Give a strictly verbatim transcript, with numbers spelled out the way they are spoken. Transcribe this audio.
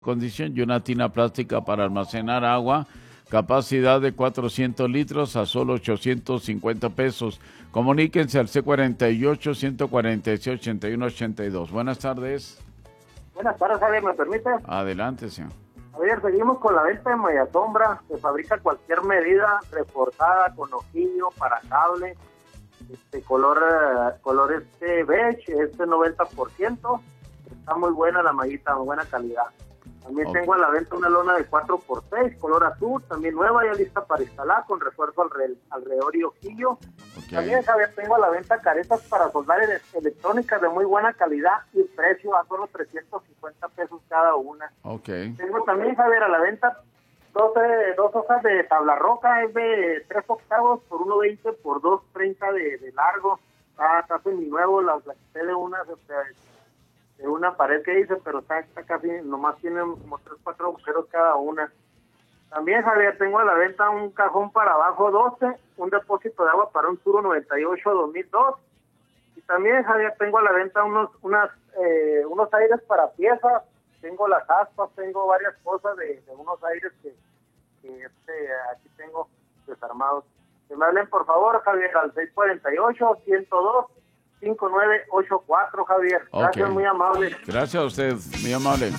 condición y una tina plástica para almacenar agua, capacidad de cuatrocientos litros a solo ochocientos cincuenta pesos. Comuníquense al C cuarenta y ocho, ciento cuarenta y seis, ochenta y uno ochenta y dos. Buenas tardes. Buenas tardes, Javier, ¿me permite? Adelante, señor. Javier, seguimos con la venta de Maya Sombra. Se fabrica cualquier medida reforzada con ojillo para cable, este color uh, color este beige, este noventa por ciento. Está muy buena la mallita, muy buena calidad. También okay. Tengo a la venta una lona de cuatro por seis, color azul, también nueva, ya lista para instalar, con refuerzo alre- alrededor y ojillo. Okay. También, Javier, tengo a la venta caretas para soldar ele- electrónicas de muy buena calidad y precio a solo trescientos cincuenta pesos cada una. Okay. Tengo también, Javier, a la venta dos, eh, dos hojas de tabla roca, es de tres octavos por uno veinte por dos treinta de, de largo. Está, está semi-nuevo, la, la quité de una... De, de una pared que dice, pero está, está casi, nomás tienen como tres, cuatro agujeros cada una. También, Javier, tengo a la venta un cajón para abajo doce, un depósito de agua para un Turo noventa y ocho dos mil dos. Y también, Javier, tengo a la venta unos unas eh, unos aires para piezas, tengo las aspas, tengo varias cosas de, de unos aires que, que este, aquí tengo desarmados. Que me hablen, por favor, Javier, al seis cuarenta y ocho, ciento dos, cinco nueve ocho cuatro, Javier. Gracias, okay. Muy amable. Gracias a usted, muy amable.